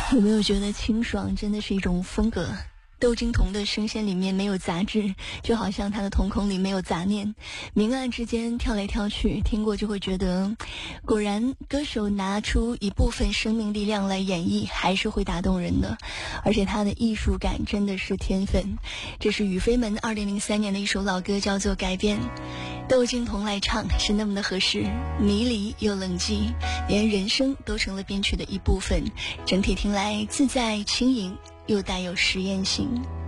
有没有觉得清爽真的是一种风格？窦靖童的声线里面没有杂质，就好像他的瞳孔里没有杂念，明暗之间跳来跳去，听过就会觉得，果然歌手拿出一部分生命力量来演绎，还是会打动人的。而且他的艺术感真的是天分。这是雨飞门2003年的一首老歌，叫做《改变》。窦靖童来唱是那么的合适，迷离又冷寂，连人声都成了编曲的一部分，整体听来自在轻盈又带有实验性。